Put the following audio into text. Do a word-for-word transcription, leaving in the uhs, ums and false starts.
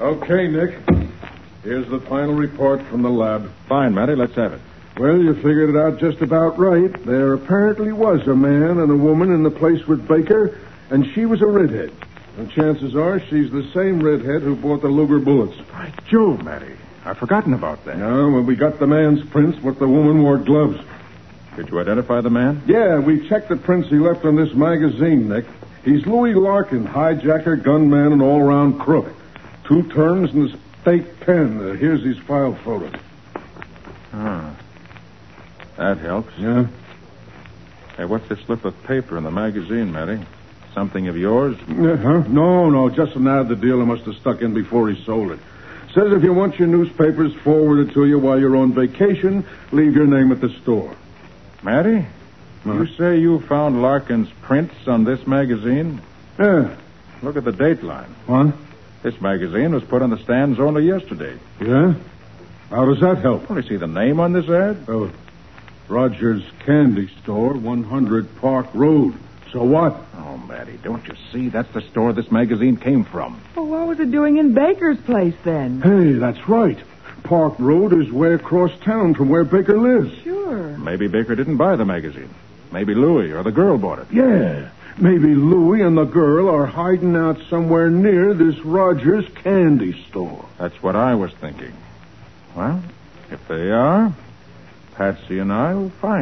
Okay, Nick. Here's the final report from the lab. Fine, Matty. Let's have it. Well, you figured it out just about right. There apparently was a man and a woman in the place with Baker, and she was a redhead. And chances are she's the same redhead who bought the Luger bullets. By Jove, Matty. I've forgotten about that. No, well, we got the man's prints, but the woman wore gloves. Did you identify the man? Yeah, we checked the prints he left on this magazine, Nick. He's Louis Larkin, hijacker, gunman, and all-around crook. Two terms and a state pen. Uh, here's his file photo. Ah. That helps. Yeah? Hey, what's this slip of paper in the magazine, Matty? Something of yours? Uh-huh. No, no, just an ad the dealer must have stuck in before he sold it. Says if you want your newspapers forwarded to you while you're on vacation, leave your name at the store. Matty? Huh? You say you found Larkin's prints on this magazine? Yeah. Look at the date line. What? This magazine was put on the stands only yesterday. Yeah? How does that help? Well, you see the name on this ad? Oh, Rogers Candy Store, one hundred Park Road. So what? Oh, Matty, don't you see? That's the store this magazine came from. Well, what was it doing in Baker's place then? Hey, that's right. Park Road is way across town from where Baker lives. Sure. Maybe Baker didn't buy the magazine. Maybe Louis or the girl bought it. Yeah. Maybe Louis and the girl are hiding out somewhere near this Rogers Candy Store. That's what I was thinking. Well, if they are, Patsy and I will find